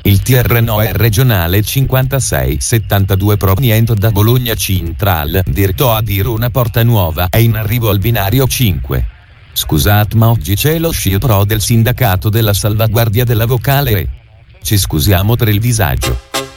Il TR9 è regionale 5672 proveniente da Bologna Central, diretto a Dirona Porta Nuova, è in arrivo al binario 5. Scusate, ma oggi c'è lo sciopero del sindacato della salvaguardia della vocale e ci scusiamo per il disagio.